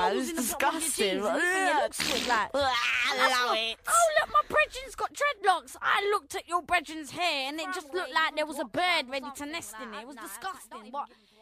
holes in the bottom of your jeans and you think it looks good, like. I love it. Oh, look, my brethren's got dreadlocks. I looked at your brethren's hair and it just looked like there was a bird ready to nest in it. It was disgusting. What?